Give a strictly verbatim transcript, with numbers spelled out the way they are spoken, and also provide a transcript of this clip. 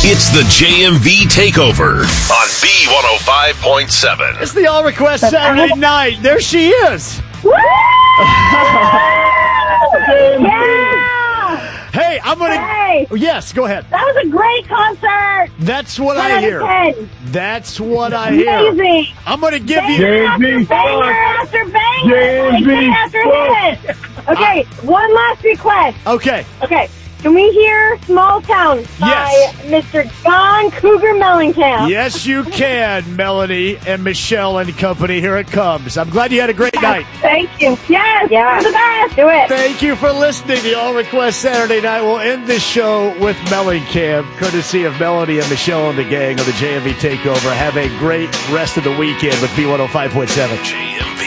It's the J M V Takeover on B one oh five point seven. It's the All Request Saturday night. There she is. Woo! Yeah! Hey, I'm going to... Hey! Yes, go ahead. That was a great concert! That's what ten I out of hear. ten. That's what I hear. Amazing! I'm going to give Banger you... after banger after banger! Like hit after hit! Okay, one last request. Okay. Okay, can we hear Small Town by Yes. Mister John Cougar Mellencamp? Yes, you can, Melanie and Michelle and company. Here it comes. I'm glad you had a great night. Thank you. Yes, yeah. You're the best. Do it. Thank you for listening. The All Request Saturday night. We'll end this show with Mellencamp, courtesy of Melanie and Michelle and the gang of the J M V Takeover. Have a great rest of the weekend with B one oh five point seven. J M V